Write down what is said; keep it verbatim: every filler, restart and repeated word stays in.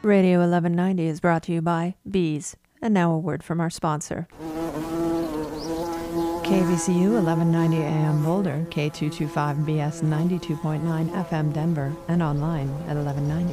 Radio eleven ninety is brought to you by Bees. And now a word from our sponsor. K V C U eleven ninety A M Boulder, K two twenty-five B S ninety-two point nine F M Denver, and online at eleven ninety